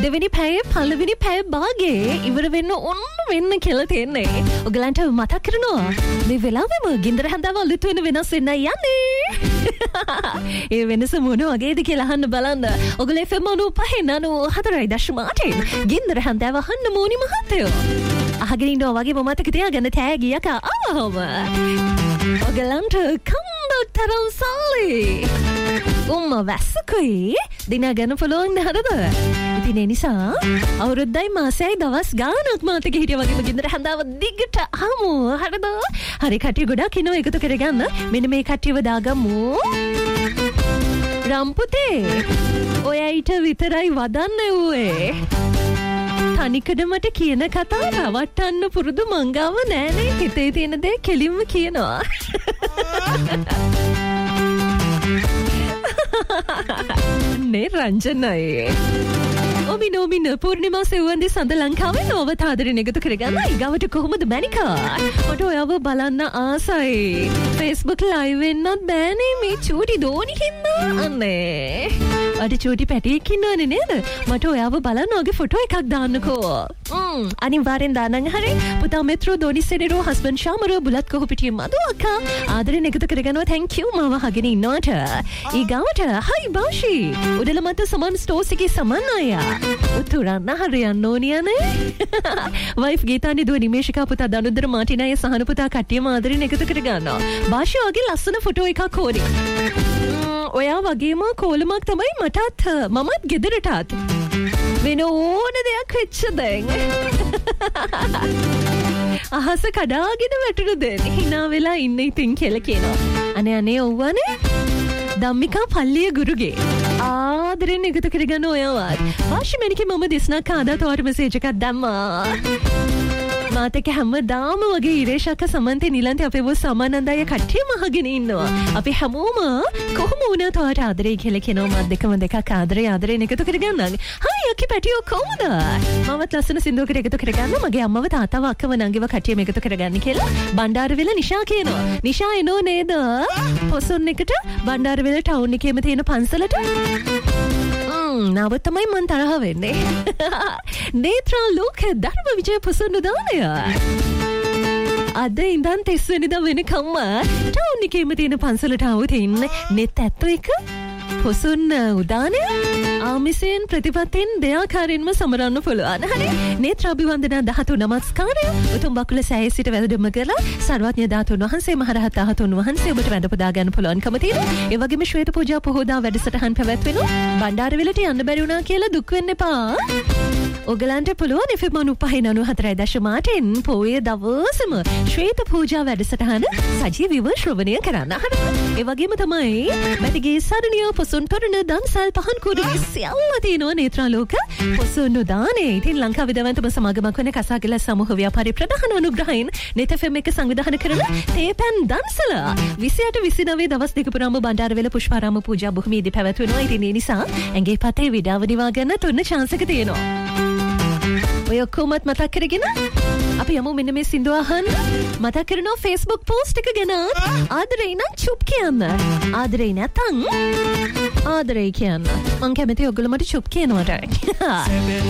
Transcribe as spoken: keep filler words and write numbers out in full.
දෙවෙනි පැය පළවෙනි පැය භාගයේ ඉවර වෙන්න ඔන්න වෙන්න කියලා තියෙන්නේ. ඔයගලන්ට මතක් කරනවා මේ වෙලාවෙම ගින්දර හැන්දාව අලුත් වෙන වෙනස් වෙන්න යන්නේ. ඒ වෙනස මොන වගේද කියලා අහන්න බලන්න. ඔයගොල්ලෝ F M ninety five ninety four point eight ගින්දර හැන්දාව අහන්න මොනි මහත්තයෝ. අහගෙන ඉන්නවා වගේ මතක තියාගන්න තෑගි යකා ආවම. ඔයගලන්ට කම්බක් තරම් සාලි. උම්ම වැස්සකුයි දිනගන්න පුළුවන් නේද? ඉතින් ඒ නිසා අවුරුද්දයි මාසයයි දවස් ගානක් මාතක හිටිය වගේම ගින්දර හැන්දාව දිගට ආමු. හරිද? හරි කට්ටිය ගොඩක් ඉන්නවා එකතු කරගන්න. මෙන්න මේ කට්ටියව දාගමු. රම්පුතේ ඔයයිට විතරයි වදන්න ඌේ. තනිකඩ මට කියන කතා රවට්ටන්න පුරුදු මංගාව නෑනේ. හිතේ තියෙන දේ කෙලින්ම කියනවා. නේ රංජනයි. ඔමින ඔමින පූර්ණිමා සෙව්වන්දි සඳ ලංකාවේ නවත ආදරෙන් එකතු කරගන්න. ඊගාවට කොහොමද මැනිකා? මට ඔයාව බලන්න ආසයි. Facebook live වෙන්නත් බෑනේ මේ චූටි දෝනි හින්දා. අනේ. අද චූටි පැටියෙක් ඉන්නවනේ නේද? මට ඔයාව බලන්න ඔගේ ෆොටෝ එකක් දාන්නකෝ. ම්ම් අනිවාර්යෙන් දාන්න හරි. පුතා මෙත්‍රෝ දෝනි සෙනෙරෝ හස්බන්ඩ් ශාමරෝ බුලත් කොහො පිටියේ මදු අක්කා. ආදරෙන් එකතු කරගන්නවා. thank you මාව හගෙන ඉන්නවට. ඊගාවට hi බාෂි. උඩල මත සමන් ස්ටෝස් එකේ සමන් අයියා. උතුරන්න හරියන්න ඕනියනේ. වයිෆ් ගීතානි දුව නිමේෂිකා පුතා දනුද්දර මාටිනාය සහන පුතා කට්ටියම ආදරෙන් එකතු කරගන්නවා. බාෂි වගේ ලස්සන ෆොටෝ එකක් ඕනේ. ඔයා වගේම කෝලමක් තමයි මටත් මමත් ගෙදරටත්. වෙන ඕන දෙයක් වෙච්ච දැන්. අහස කඩාගෙන වැටුණු දෙන්න. hina වෙලා ඉන්න ඉතින් කියලා කියනවා. අනේ අනේ ඔව්වනේ. ධම්මිකා පල්ලිය ගුරුගේ ආදරෙන් එකතු කරගන්න ඔයාවත්. වාෂි මෙනිකේ මම දිස්නක් ආදා තවට මෙසේජ් එකක් දැම්මා. මාතක හැමදාම වගේ ඉරේෂක සමන්තේ නිලන්තේ අපේ වෝ සමානන්දය කට්ටියම අහගෙන ඉන්නවා. අපි හැමෝම කොහොම වුණත් තවට ආදරේ කියලා කියනවා. මත් දෙකම දෙකක් ආදරේ ආදරෙන් එකතු කරගන්න. හයි අකි පැටියෝ කොහොමද? මමත් ලස්සන සින්දුවකට එකතු කරගන්න. මගේ අම්මව තාත්තව අක්කව නංගිව කට්ටියම එකතු කරගන්න කියලා බණ්ඩාරවිල නිෂා කියනවා. නිෂා එනෝ නේද? පොසොන් එකට බණ්ඩාරවිල ටවුන් එකේම තියෙන පන්සලට. නව තමයි මන් තරහ වෙන්නේ. නේත්‍රා ලෝක ධර්ම විජය පොසොන් දානය. අද ඉඳන් තිස් වෙනිදා වෙනකම්ම ටවුන් එකේම තියෙන පන්සලට આવුත් ඉන්න නෙත් ඇත්ත එක පොසොන් උදානය ආමිසයෙන් ප්‍රතිපත්තියෙන් දෙයාකාරින්ම සමරන්න පුළුවන්. හරි නේත්‍රාභිවන්දනා ධාතු නමස්කාරය උතුම් බකුල සෑයේ සිට වැළඳුම කළා සර්වඥ ධාතුන් වහන්සේ මහරහත් ධාතුන් වහන්සේ ඔබට වැඳ පුදා ගන්න පුළුවන්කම තියෙනවා. ඒ වගේම ශ්වේත පූජා පොහොදා වැඩසටහන් පැවැත්වෙනවා. බණ්ඩාරවිලට යන්න බැරි වුණා කියලා දුක් වෙන්න එපා. ඔයගලන්ට පුළුවන් F M ninety five ninety four point eight පොයේ දවසම ශ්වේත පූජා වැඩසටහන සජීවීව ශ්‍රවණය කරන්න. ඒ වගේම තමයි මැදිගේ සරණිය පොසොන් තොරණ දන්සල් පහන් කුඩු සියල්ල තියෙනවා නේත්‍රාලෝක පොසොන් දානේ. ඉතින් ලංකාවේ දවන්තම සමාගමක් වන කසාගල සමූහ ව්‍යාපාරී ප්‍රධාන අනුග්‍රහයෙන් නෙත් එෆ් එම් එක සංවිධානය කරන තේපැන් දන්සල විසිඅට විසිනවය දවස් දෙක පුරාම බණ්ඩාරවිල පුෂ්පාරාම පූජා භූමියේදී පැවැත්වෙනවා. ඉතින් ඒ නිසා ඇඟේ පතේ විඩාව නිවා ගන්න තුන්න chance එක තියෙනවා. ඔය ඔක්කොමත් මතක් කරගෙන අපි යමු මෙන්න මේ සින්දුව අහන්න. මතක් කරනවා Facebook post එක ගැන. ආදරේ නම් චුප් කියන්න. ආදරේ නැතන් ආදරේ කියන්න. මං කැමති ඔයගොල්ලෝ මට චුප් කියනවට.